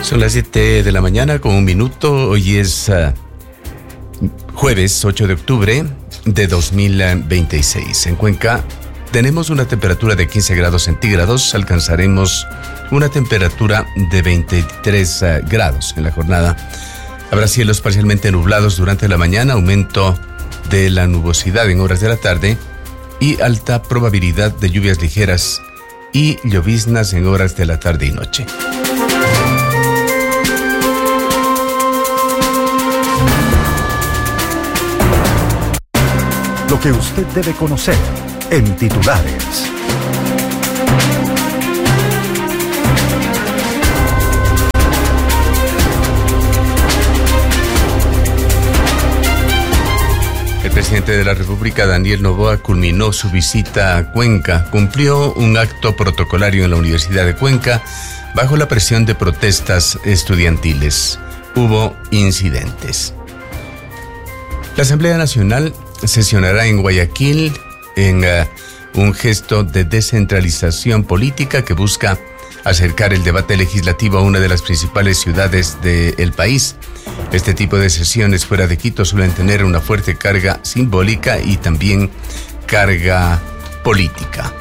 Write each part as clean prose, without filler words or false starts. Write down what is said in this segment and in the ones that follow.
Son las 7 de la mañana con un minuto. Hoy es jueves 8 de octubre de 2026. En Cuenca tenemos una temperatura de 15 grados centígrados. Alcanzaremos una temperatura de 23 grados en la jornada. Habrá cielos parcialmente nublados durante la mañana, aumento de la nubosidad en horas de la tarde y alta probabilidad de lluvias ligeras y lloviznas en horas de la tarde y noche. Lo que usted debe conocer en titulares. El presidente de la República, Daniel Noboa, culminó su visita a Cuenca. Cumplió un acto protocolario en la Universidad de Cuenca bajo la presión de protestas estudiantiles. Hubo incidentes. La Asamblea Nacional sesionará en Guayaquil en un gesto de descentralización política que busca acercar el debate legislativo a una de las principales ciudades del país. Este tipo de sesiones fuera de Quito suelen tener una fuerte carga simbólica y también carga política.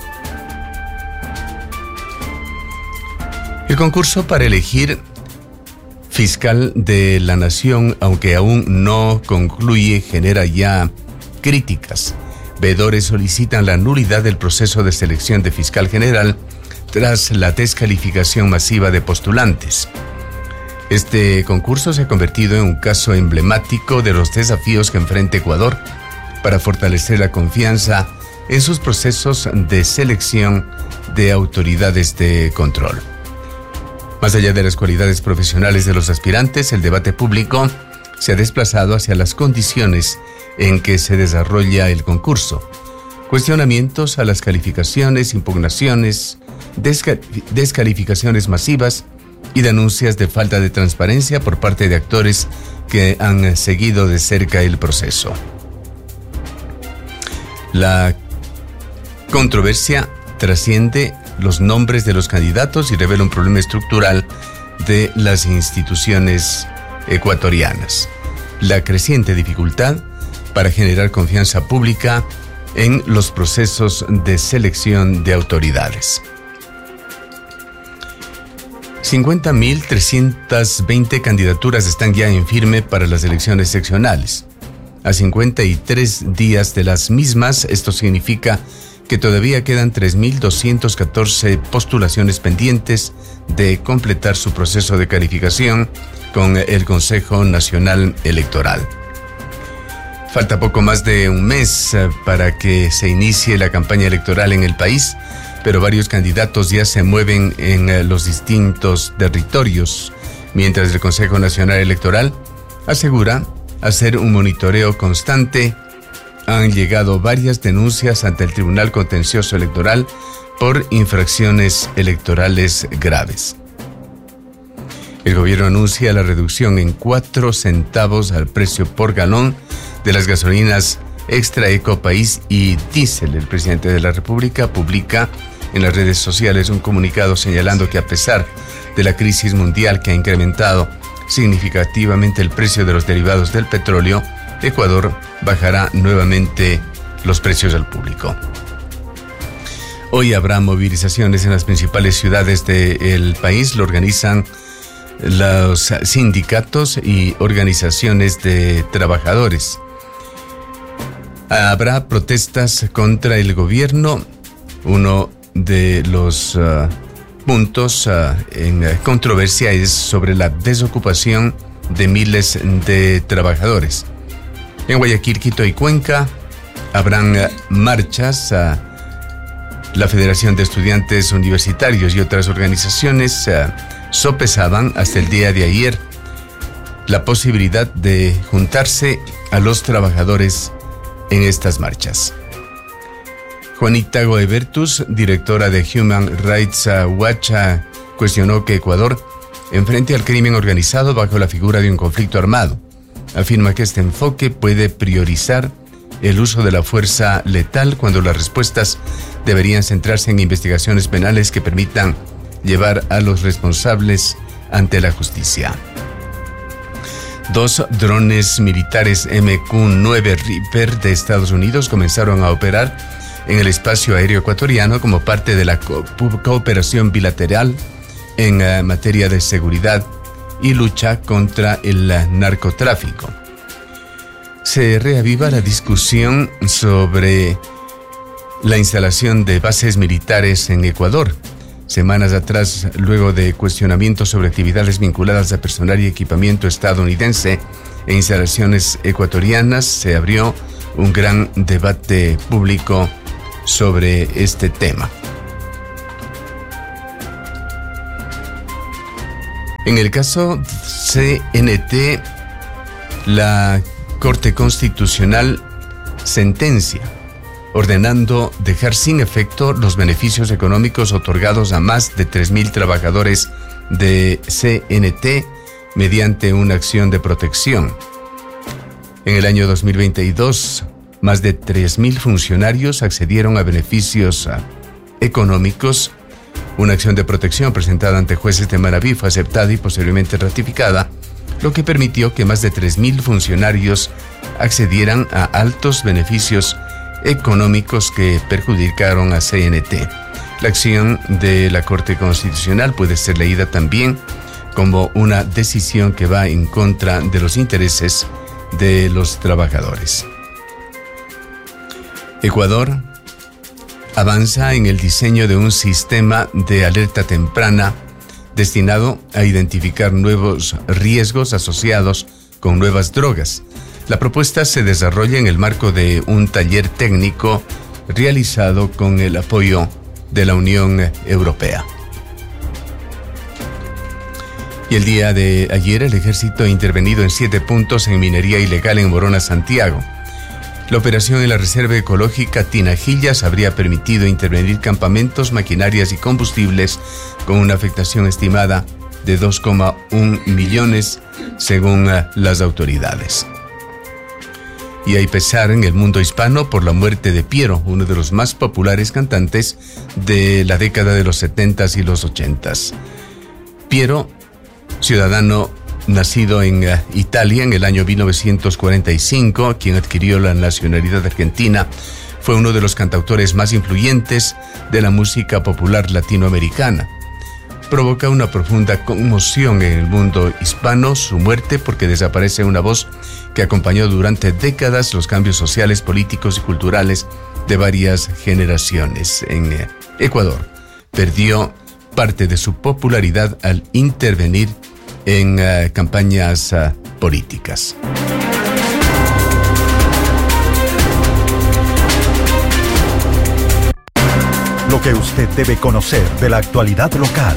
El concurso para elegir fiscal de la Nación, aunque aún no concluye, genera ya críticas. Veedores solicitan la nulidad del proceso de selección de fiscal general tras la descalificación masiva de postulantes. Este concurso se ha convertido en un caso emblemático de los desafíos que enfrenta Ecuador para fortalecer la confianza en sus procesos de selección de autoridades de control. Más allá de las cualidades profesionales de los aspirantes, el debate público se ha desplazado hacia las condiciones en que se desarrolla el concurso. Cuestionamientos a las calificaciones, impugnaciones, descalificaciones masivas y denuncias de falta de transparencia por parte de actores que han seguido de cerca el proceso. La controversia trasciende los nombres de los candidatos y revela un problema estructural de las instituciones ecuatorianas. La creciente dificultad para generar confianza pública en los procesos de selección de autoridades. 50.320 candidaturas están ya en firme para las elecciones seccionales. A 53 días de las mismas, esto significa que todavía quedan 3.214 postulaciones pendientes de completar su proceso de calificación con el Consejo Nacional Electoral. Falta poco más de un mes para que se inicie la campaña electoral en el país, pero varios candidatos ya se mueven en los distintos territorios, mientras el Consejo Nacional Electoral asegura hacer un monitoreo constante. Han llegado varias denuncias ante el Tribunal Contencioso Electoral por infracciones electorales graves. El gobierno anuncia la reducción en 4 centavos al precio por galón de las gasolinas Extra Eco País y Diesel. El presidente de la República publica en las redes sociales un comunicado señalando que a pesar de la crisis mundial que ha incrementado significativamente el precio de los derivados del petróleo, Ecuador bajará nuevamente los precios al público. Hoy habrá movilizaciones en las principales ciudades del país. Lo organizan los sindicatos y organizaciones de trabajadores. Habrá protestas contra el gobierno. Uno de los puntos en controversia es sobre la desocupación de miles de trabajadores. En Guayaquil, Quito y Cuenca habrán marchas. La Federación de Estudiantes Universitarios y otras organizaciones sopesaban hasta el día de ayer la posibilidad de juntarse a los trabajadores en estas marchas. Juanita Goebertus, directora de Human Rights Watch, cuestionó que Ecuador enfrente al crimen organizado bajo la figura de un conflicto armado. Afirma que este enfoque puede priorizar el uso de la fuerza letal cuando las respuestas deberían centrarse en investigaciones penales que permitan llevar a los responsables ante la justicia. 2 drones militares MQ-9 Reaper de Estados Unidos comenzaron a operar en el espacio aéreo ecuatoriano como parte de la cooperación bilateral en materia de seguridad y lucha contra el narcotráfico. Se reaviva la discusión sobre la instalación de bases militares en Ecuador. Semanas atrás, luego de cuestionamientos sobre actividades vinculadas a personal y equipamiento estadounidense e instalaciones ecuatorianas, se abrió un gran debate público sobre este tema. En el caso CNT, la Corte Constitucional sentencia ordenando dejar sin efecto los beneficios económicos otorgados a más de 3,000 trabajadores de CNT mediante una acción de protección. En el año 2022, más de 3,000 funcionarios accedieron a beneficios económicos. Una acción de protección presentada ante jueces de Manaví fue aceptada y posteriormente ratificada, lo que permitió que más de 3,000 funcionarios accedieran a altos beneficios económicos que perjudicaron a CNT. La acción de la Corte Constitucional puede ser leída también como una decisión que va en contra de los intereses de los trabajadores. Ecuador avanza en el diseño de un sistema de alerta temprana destinado a identificar nuevos riesgos asociados con nuevas drogas. La propuesta se desarrolla en el marco de un taller técnico realizado con el apoyo de la Unión Europea. Y el día de ayer el ejército ha intervenido en 7 puntos en minería ilegal en Morona, Santiago. La operación en la Reserva Ecológica Tinajillas habría permitido intervenir campamentos, maquinarias y combustibles con una afectación estimada de 2,1 millones según las autoridades. Y hay pesar en el mundo hispano por la muerte de Piero, uno de los más populares cantantes de la década de los 70s y los 80s. Piero, ciudadano nacido en Italia en el año 1945, quien adquirió la nacionalidad argentina, fue uno de los cantautores más influyentes de la música popular latinoamericana. Provoca una profunda conmoción en el mundo hispano su muerte porque desaparece una voz que acompañó durante décadas los cambios sociales, políticos y culturales de varias generaciones. En Ecuador perdió parte de su popularidad al intervenir en campañas políticas. Lo que usted debe conocer de la actualidad local.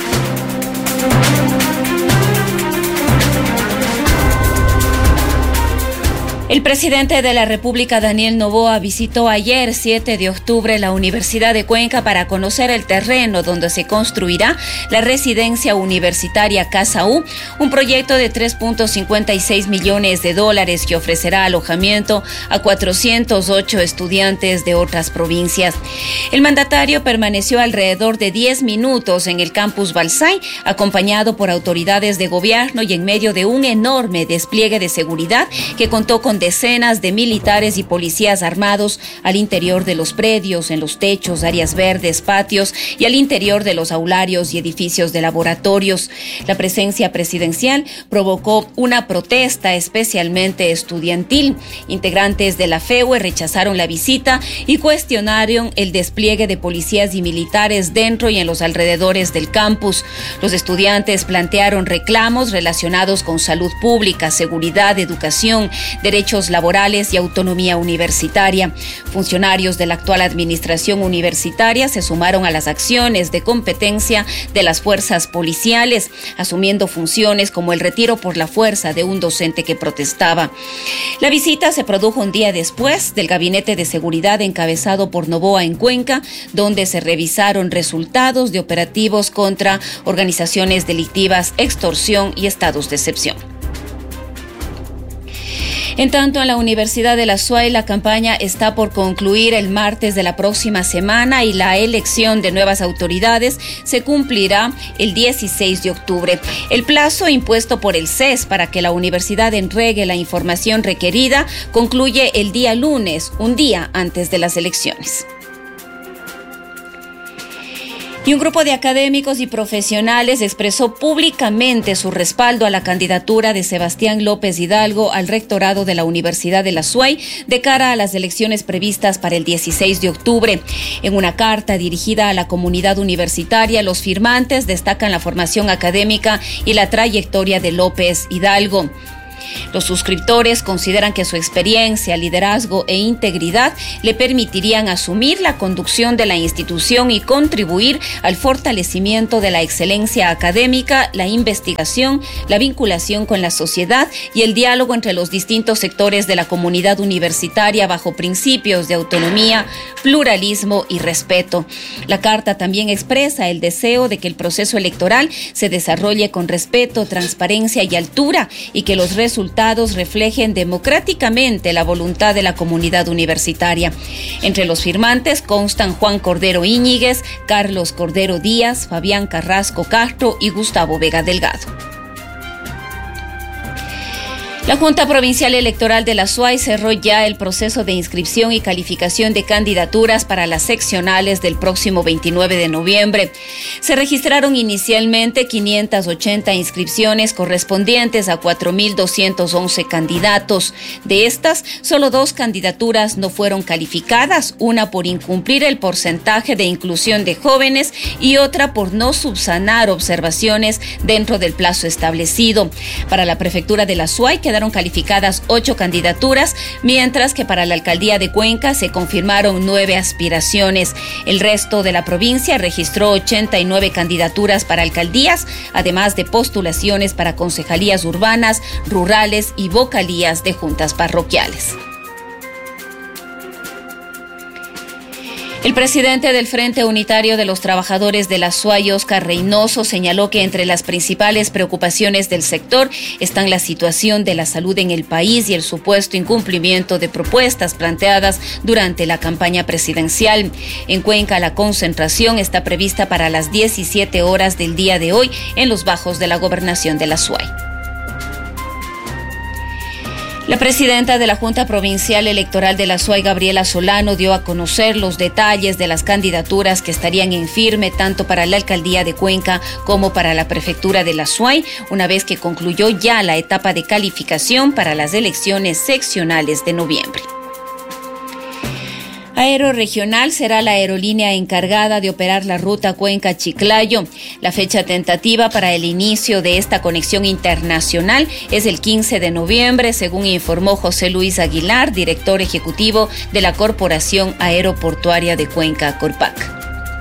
El presidente de la República, Daniel Noboa, visitó ayer, 7 de octubre, la Universidad de Cuenca para conocer el terreno donde se construirá la residencia universitaria Casa U, un proyecto de $3.56 millones que ofrecerá alojamiento a 408 estudiantes de otras provincias. El mandatario permaneció alrededor de 10 minutos en el campus Balsay, acompañado por autoridades de gobierno y en medio de un enorme despliegue de seguridad que contó con decenas de militares y policías armados al interior de los predios, en los techos, áreas verdes, patios y al interior de los aularios y edificios de laboratorios. La presencia presidencial provocó una protesta especialmente estudiantil. Integrantes de la FEUE rechazaron la visita y cuestionaron el despliegue de policías y militares dentro y en los alrededores del campus. Los estudiantes plantearon reclamos relacionados con salud pública, seguridad, educación, derechos laborales y autonomía universitaria. Funcionarios de la actual administración universitaria se sumaron a las acciones de competencia de las fuerzas policiales, asumiendo funciones como el retiro por la fuerza de un docente que protestaba. La visita se produjo un día después del Gabinete de Seguridad encabezado por Noboa en Cuenca, donde se revisaron resultados de operativos contra organizaciones delictivas, extorsión y estados de excepción. En tanto, en la Universidad de la SUAY, la campaña está por concluir el martes de la próxima semana y la elección de nuevas autoridades se cumplirá el 16 de octubre. El plazo impuesto por el CES para que la universidad entregue la información requerida concluye el día lunes, un día antes de las elecciones. Y un grupo de académicos y profesionales expresó públicamente su respaldo a la candidatura de Sebastián López Hidalgo al rectorado de la Universidad de la SUAY de cara a las elecciones previstas para el 16 de octubre. En una carta dirigida a la comunidad universitaria, los firmantes destacan la formación académica y la trayectoria de López Hidalgo. Los suscriptores consideran que su experiencia, liderazgo e integridad le permitirían asumir la conducción de la institución y contribuir al fortalecimiento de la excelencia académica, la investigación, la vinculación con la sociedad y el diálogo entre los distintos sectores de la comunidad universitaria bajo principios de autonomía, pluralismo y respeto. La carta también expresa el deseo de que el proceso electoral se desarrolle con respeto, transparencia y altura y que los resultados reflejen democráticamente la voluntad de la comunidad universitaria. Entre los firmantes constan Juan Cordero Íñiguez, Carlos Cordero Díaz, Fabián Carrasco Castro y Gustavo Vega Delgado. La Junta Provincial Electoral de la SUAY cerró ya el proceso de inscripción y calificación de candidaturas para las seccionales del próximo 29 de noviembre. Se registraron inicialmente 580 inscripciones correspondientes a 4.211 candidatos. De estas, solo 2 candidaturas no fueron calificadas, una por incumplir el porcentaje de inclusión de jóvenes y otra por no subsanar observaciones dentro del plazo establecido. Para la prefectura de la SUAY quedaron calificadas 8 candidaturas, mientras que para la alcaldía de Cuenca se confirmaron 9 aspiraciones. El resto de la provincia registró 89 candidaturas para alcaldías, además de postulaciones para concejalías urbanas, rurales y vocalías de juntas parroquiales. El presidente del Frente Unitario de los Trabajadores de la SUAY, Óscar Reynoso, señaló que entre las principales preocupaciones del sector están la situación de la salud en el país y el supuesto incumplimiento de propuestas planteadas durante la campaña presidencial. En Cuenca, la concentración está prevista para las 17 horas del día de hoy en los bajos de la gobernación de la SUAY. La presidenta de la Junta Provincial Electoral de la SUAY, Gabriela Solano, dio a conocer los detalles de las candidaturas que estarían en firme tanto para la alcaldía de Cuenca como para la prefectura de la SUAY, una vez que concluyó ya la etapa de calificación para las elecciones seccionales de noviembre. Aeroregional será la aerolínea encargada de operar la ruta Cuenca-Chiclayo. La fecha tentativa para el inicio de esta conexión internacional es el 15 de noviembre, según informó José Luis Aguilar, director ejecutivo de la Corporación Aeroportuaria de Cuenca, Corpac.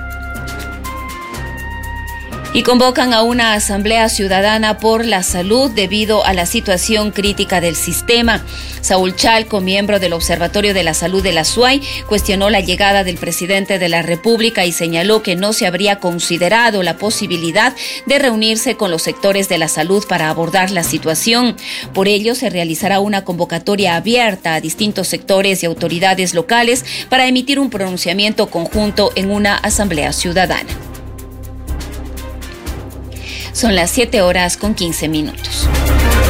Y convocan a una asamblea ciudadana por la salud debido a la situación crítica del sistema. Saúl Chalco, miembro del Observatorio de la Salud de la SUAY, cuestionó la llegada del presidente de la República y señaló que no se habría considerado la posibilidad de reunirse con los sectores de la salud para abordar la situación. Por ello, se realizará una convocatoria abierta a distintos sectores y autoridades locales para emitir un pronunciamiento conjunto en una asamblea ciudadana. Son las 7:15 minutos.